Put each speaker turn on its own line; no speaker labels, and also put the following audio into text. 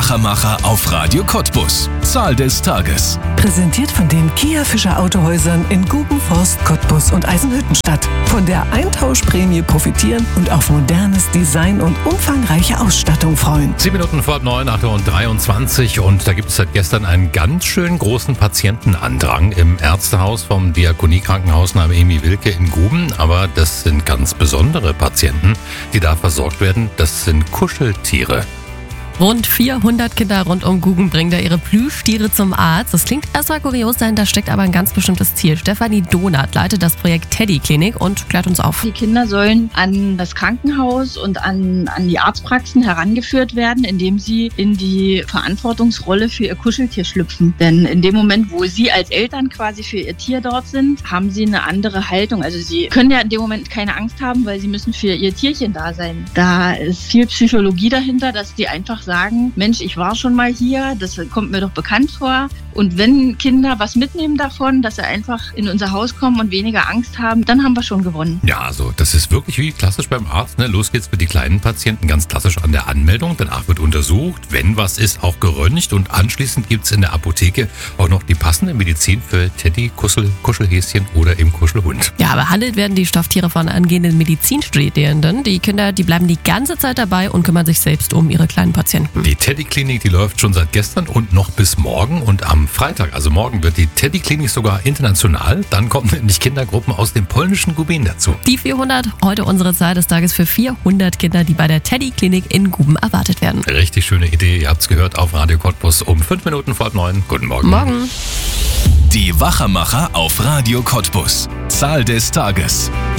Wachermacher auf Radio Cottbus. Zahl des Tages.
Präsentiert von den Kia Fischer Autohäusern in Guben, Forst, Cottbus und Eisenhüttenstadt. Von der Eintauschprämie profitieren und auf modernes Design und umfangreiche Ausstattung freuen.
7 Minuten vor 9, 8:23 und da gibt es seit gestern einen ganz schön großen Patientenandrang im Ärztehaus vom Diakoniekrankenhaus Name Emi Wilke in Guben. Aber das sind ganz besondere Patienten, die da versorgt werden. Das sind Kuscheltiere.
Rund 400 Kinder rund um Guben bringen da ihre Plüschtiere zum Arzt. Das klingt erstmal kurios, dahinter steckt aber ein ganz bestimmtes Ziel. Stefanie Donath leitet das Projekt Teddy Klinik und klärt uns auf.
Die Kinder sollen an das Krankenhaus und an die Arztpraxen herangeführt werden, indem sie in die Verantwortungsrolle für ihr Kuscheltier schlüpfen. Denn in dem Moment, wo sie als Eltern quasi für ihr Tier dort sind, haben sie eine andere Haltung. Also sie können ja in dem Moment keine Angst haben, weil sie müssen für ihr Tierchen da sein. Da ist viel Psychologie dahinter, dass die einfach sagen, Mensch, ich war schon mal hier, das kommt mir doch bekannt vor. Und wenn Kinder was mitnehmen davon, dass sie einfach in unser Haus kommen und weniger Angst haben, dann haben wir schon gewonnen.
Ja, also das ist wirklich wie klassisch beim Arzt. Ne? Los geht's für die kleinen Patienten, ganz klassisch an der Anmeldung. Danach wird untersucht, wenn was ist, auch geröntgt. Und anschließend gibt's in der Apotheke auch noch die passende Medizin für Teddy, Kuschelhäschen oder eben Kuschelhund.
Ja, behandelt werden die Stofftiere von angehenden Medizinstudierenden. Die Kinder, die bleiben die ganze Zeit dabei und kümmern sich selbst um ihre kleinen Patienten.
Die Teddy-Klinik, die läuft schon seit gestern und noch bis morgen. Und am Freitag, also morgen, wird die Teddy-Klinik sogar international. Dann kommen nämlich Kindergruppen aus dem polnischen Gubin dazu.
Die 400, heute unsere Zahl des Tages für 400 Kinder, die bei der Teddy-Klinik in Guben erwartet werden.
Richtig schöne Idee. Ihr habt's gehört auf Radio Cottbus um 5 Minuten vor 9. Guten Morgen.
Morgen.
Die Wachermacher auf Radio Cottbus. Zahl des Tages.